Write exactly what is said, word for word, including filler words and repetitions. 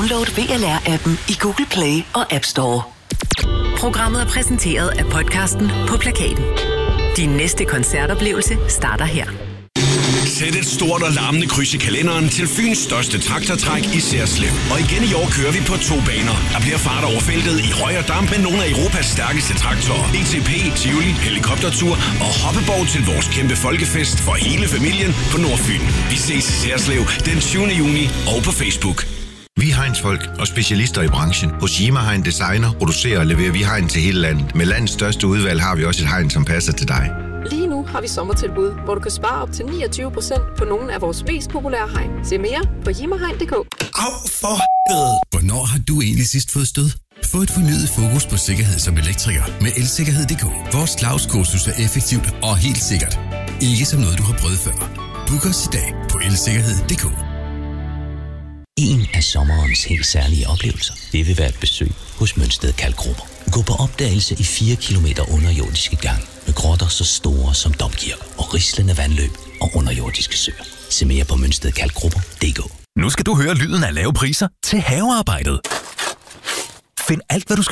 Download V L R-appen i Google Play og App Store. Programmet er præsenteret af podcasten På Plakaten. Din næste koncertoplevelse starter her. Sæt et stort og larmende kryds i kalenderen til Fyns største traktortræk i Serslev. Og igen i år kører vi på to baner. Der bliver fart over feltet i højre damp med nogle af Europas stærkeste traktorer. E T P, Tivoli, helikoptertur og hoppeborg til vores kæmpe folkefest for hele familien på Nordfyn. Vi ses i Serslev den tyvende juni og på Facebook. Vi er Heinz-folk og specialister i branchen. Hos Yima Hein Designer producerer og leverer vi hegn til hele landet. Med landets største udvalg har vi også et hegn, som passer til dig. Lige nu har vi sommertilbud, hvor du kan spare op til niogtyve procent på nogle af vores mest populære hegn. Se mere på jimmerhegn punktum d k. Au for h***ede! Hvornår har du egentlig sidst fået stød? Få et fornyet fokus på sikkerhed som elektriker med elsikkerhed punktum d k. Vores Claus-kursus er effektivt og helt sikkert. Ikke som noget, du har prøvet før. Book os i dag på elsikkerhed punktum d k. En af sommerens helt særlige oplevelser, det vil være et besøg hos Mønsted Kalkgruber. Gå på opdagelse i fire kilometer underjordiske gang med grotter så store som domkirker og rislende vandløb og underjordiske søer. Se mere på mønsted kalkgrupper punktum d k. Nu skal du høre lyden af lave priser til havearbejdet. Find alt, hvad du skal